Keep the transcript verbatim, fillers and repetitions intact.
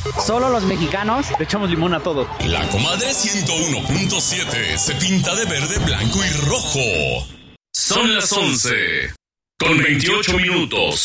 ¿Solo los mexicanos? Le echamos limón a todo. La Comadre ciento uno punto siete se pinta de verde, blanco y rojo. Son las once con veintiocho minutos.